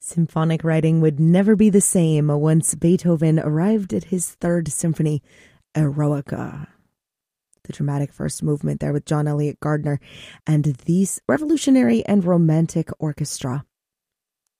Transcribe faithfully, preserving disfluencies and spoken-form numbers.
Symphonic writing would never be the same once Beethoven arrived at his third symphony, Eroica. The dramatic first movement there with John Elliott Gardner and the revolutionary and romantic orchestra.